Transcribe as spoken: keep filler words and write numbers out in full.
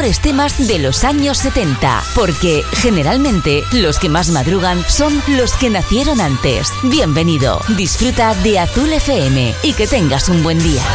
mejores temas de los años setenta, porque generalmente los que más madrugan son los que nacieron antes. Bienvenido, disfruta de Azul F M y que tengas un buen día.